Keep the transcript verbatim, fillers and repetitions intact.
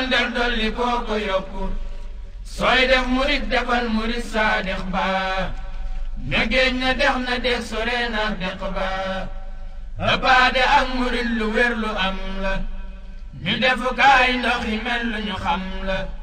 àndal dolli koo ko yokku sooy def murit defal murit saadix ba na géej na dex na dex sore na dex ba ëppaade ak murit lu wér lu am la ñu defu kaay ndox yi mel lu ñu xam la